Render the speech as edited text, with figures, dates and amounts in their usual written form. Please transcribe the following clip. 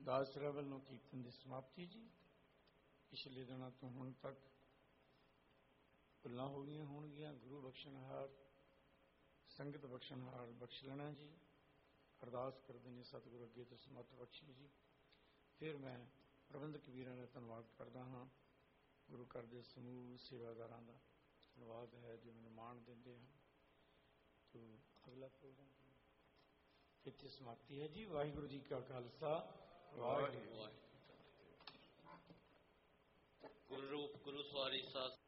ਦਾਸ ਰਵਲ ਨੂੰ ਕੀਰਤਨ ਦੀ ਸਮਾਪਤੀ ਜੀ। ਪਿਛਲੇ ਦਿਨਾਂ ਤੋਂ ਹੁਣ ਤੱਕ ਭੁੱਲਾਂ ਹੋ ਗਈਆਂ ਹੋਣਗੀਆਂ। ਗੁਰੂ ਬਖਸ਼ਣਹਾਰ, ਸੰਗਤ ਬਖਸ਼ਣਹਾਰ ਬਖਸ਼ ਲੈਣਾ ਜੀ। ਅਰਦਾਸ ਕਰਦੇ ਨੇ ਸਤਿਗੁਰੂ ਅੱਗੇ ਤੋਂ ਸਮਰਥ ਬਖਸ਼ੇ ਜੀ। ਫਿਰ ਮੈਂ ਪ੍ਰਬੰਧਕ ਵੀਰਾਂ ਦਾ ਧੰਨਵਾਦ ਕਰਦਾ ਹਾਂ। ਗੁਰੂ ਘਰ ਦੇ ਸਮੂਹ ਸੇਵਾਦਾਰਾਂ ਦਾ ਧੰਨਵਾਦ ਹੈ ਜੋ ਮੈਨੂੰ ਮਾਣ ਦਿੰਦੇ ਹਨ। ਤੋ ਅਗਲਾ ਪ੍ਰੋਗਰਾਮ ਇੱਥੇ ਸਮਾਪਤੀ ਹੈ ਜੀ। ਵਾਹਿਗੁਰੂ ਜੀ ਕਾ ਖਾਲਸਾ, ਵਾਹਿਗੁਰੂ। ਗੁਰੂ ਰੂਪ ਗੁਰੂ ਸਵਾਰੀ ਸਾਧ